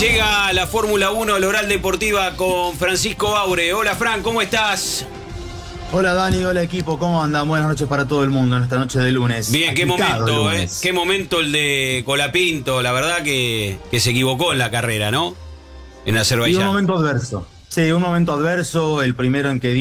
Llega la Fórmula 1 al Oral Deportiva con Francisco Aure. Hola Fran, ¿cómo estás? Hola Dani, hola equipo, ¿cómo andan? Buenas noches para todo el mundo en esta noche de lunes. Bien, qué momento, lunes. qué momento el de Colapinto. La verdad que se equivocó en la carrera, ¿no? En Y Azerbaiyán. un momento adverso. Sí, un momento adverso, el primero en que